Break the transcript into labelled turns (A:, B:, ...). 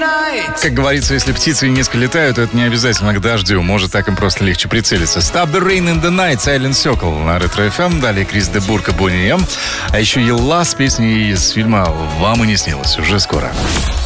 A: Как говорится, если птицы низко летают, то это не обязательно к дождю. Может, так им просто легче прицелиться. Stop the Rain in the Night, Silent Circle на Ретро FM. Далее Крис де Бург, Бонни М. А еще Елла с песней из фильма «Вам и не снилось». Уже скоро.